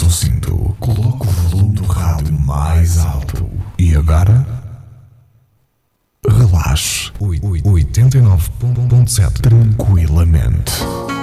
o cinto, coloque o volume do rádio mais alto. E agora, relaxe. 89.7 tranquilamente.